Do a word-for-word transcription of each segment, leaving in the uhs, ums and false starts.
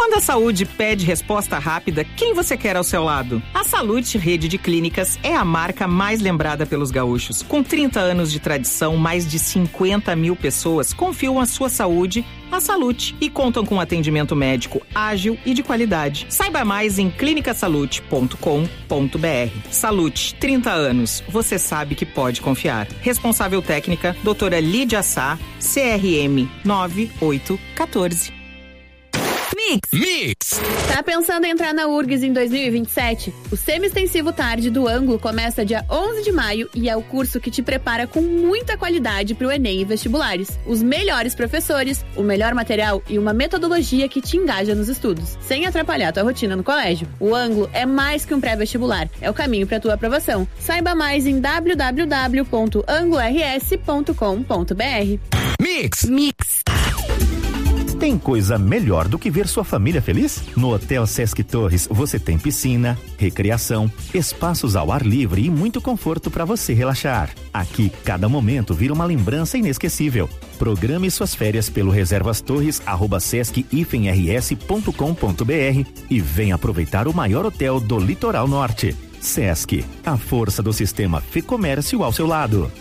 Quando a saúde pede resposta rápida, quem você quer ao seu lado? A Salute Rede de Clínicas é a marca mais lembrada pelos gaúchos. Com trinta anos de tradição, mais de cinquenta mil pessoas confiam a sua saúde à Salute e contam com atendimento médico ágil e de qualidade. Saiba mais em clinica salute ponto com ponto b r. Salute, trinta anos. Você sabe que pode confiar. Responsável técnica, doutora Lídia Sá, C R M nove oito um quatro. Mix. Mix. Tá pensando em entrar na U R G S em dois mil e vinte e sete? O Semi-Extensivo Tarde do Ângulo começa dia onze de maio e é o curso que te prepara com muita qualidade para o Enem e vestibulares. Os melhores professores, o melhor material e uma metodologia que te engaja nos estudos, sem atrapalhar tua rotina no colégio. O Ângulo é mais que um pré-vestibular, é o caminho para tua aprovação. Saiba mais em w w w ponto anglo r s ponto com ponto b r. Mix. Mix. Tem coisa melhor do que ver sua família feliz? No Hotel Sesc Torres você tem piscina, recreação, espaços ao ar livre e muito conforto para você relaxar. Aqui, cada momento vira uma lembrança inesquecível. Programe suas férias pelo reservastorres arroba sesc r s ponto com ponto b r e venha aproveitar o maior hotel do Litoral Norte. Sesc, a força do sistema Fê-Comércio ao seu lado.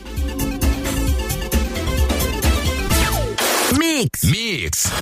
Mix. Mix.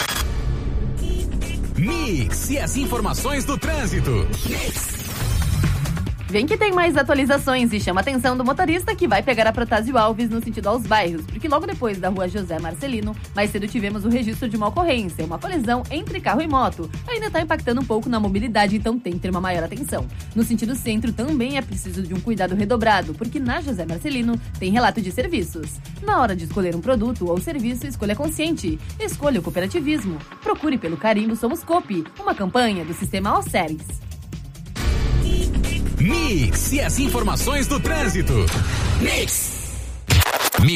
Mix e as informações do trânsito. Mix. Vem que tem mais atualizações e chama a atenção do motorista que vai pegar a Protásio Alves no sentido aos bairros, porque logo depois da rua José Marcelino, mais cedo tivemos o registro de uma ocorrência, uma colisão entre carro e moto. Ainda está impactando um pouco na mobilidade, então tem que ter uma maior atenção. No sentido centro também é preciso de um cuidado redobrado, porque na José Marcelino tem relato de serviços. Na hora de escolher um produto ou serviço, escolha consciente. Escolha o cooperativismo. Procure pelo carimbo Somos Coop, uma campanha do sistema Alceres. Mix e as informações do trânsito. Mix.